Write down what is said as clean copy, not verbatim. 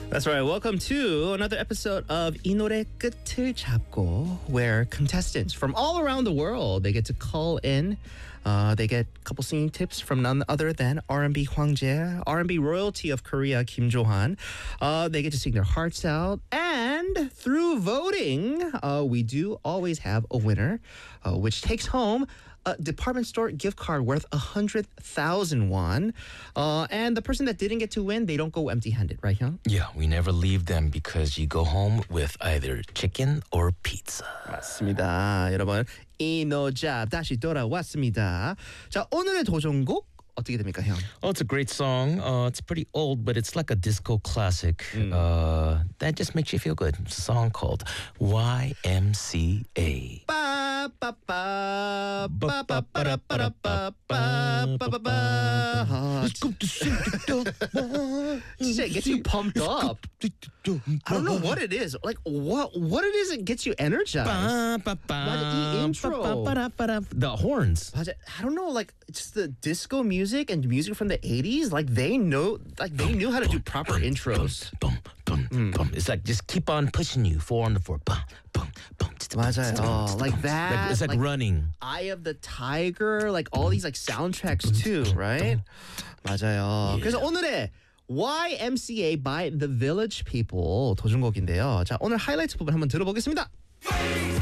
That's right. Welcome to another episode of 이 노래 끝을 잡고, where contestants from all around the world, they get to call in. They get a couple singing tips from none other than R&B 황제, R&B royalty of Korea, Kim Jo-han. They get to sing their hearts out. And through voting, we do always have a winner, which takes home a department store gift card worth 100,000 won. And the person that didn't get to win, they don't go empty-handed, right, Hyung? Yeah, we never leave them because you go home with either chicken or pizza. 맞습니다. 여러분, 이노잡 다시 돌아왔습니다. 자, 오늘의 도전곡 어떻게 됩니까, 형? Oh, it's a great song. It's pretty old, but it's like a disco classic. That just makes you feel good. It's a song called YMCA. Just it gets you pumped up. I don't know what it is. Like what it is that gets you energized. 이 intro. The horns. I don't know, like just the disco music and music from the 80s, like they knew how to do proper intros. Boom, boom, boom. It's like just keep on pushing you, 4 on the 4. Boom, boom, boom. 맞아요. Like that. It's like running. Eye of the Tiger, like all these like soundtracks too, right? 맞아요. 그래서 오늘의 YMCA by The Village People 도전곡인데요. 자, 오늘 하이라이트 부분 한번 들어보겠습니다.